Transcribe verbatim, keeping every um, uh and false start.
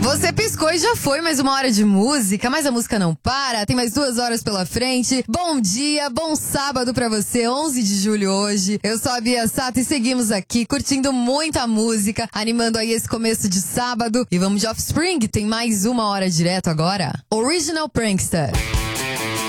Você piscou e já foi mais uma hora de música, mas a música não para, tem mais duas horas pela frente. Bom dia, bom sábado pra você, onze de julho hoje. Eu sou a Bia Sato e seguimos aqui curtindo muita música, animando aí esse começo de sábado. E vamos de Offspring, tem mais uma hora direto agora. Original Prankster.